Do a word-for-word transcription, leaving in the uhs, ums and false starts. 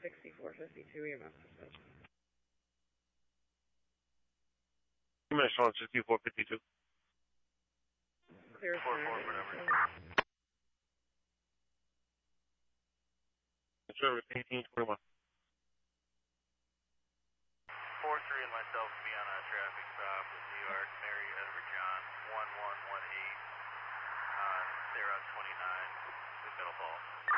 sixty-four fifty-two E M S dispatch. Dimensional sixty-four fifty-two. Clear four center. four, whatever. Service eighteen twenty-one. four three and myself to be on a traffic stop with New York, Mary Edward John, one one one eight on Sarah twenty-nine, with Middle Falls.